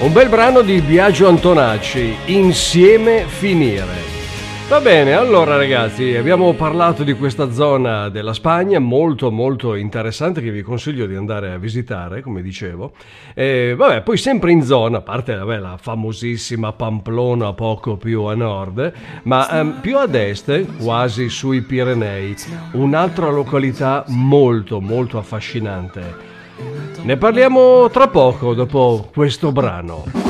Un bel brano di Biagio Antonacci, Insieme finire. Va bene, allora ragazzi, abbiamo parlato di questa zona della Spagna molto molto interessante che vi consiglio di andare a visitare, come dicevo. Vabbè, poi sempre in zona, a parte la famosissima Pamplona poco più a nord, ma più ad est, quasi sui Pirenei, un'altra località molto molto affascinante. Ne parliamo tra poco dopo questo brano.